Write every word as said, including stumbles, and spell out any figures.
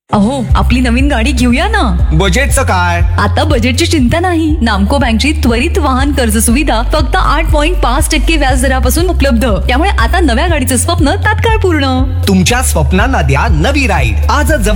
अहो, आपली नवीन गाडी घेऊया ना. बजेटचं काय? आता बजेटची चिंता नाही. नामको बँकची त्वरित वाहन कर्ज सुविधा फक्त आठ पॉईंट पाच टक्के व्याज दरापासून उपलब्ध. त्यामुळे आता नव्या गाडीचं स्वप्न तात्काळ पूर्ण. तुमच्या स्वप्नांना द्या नवी राईड. आजच जवळ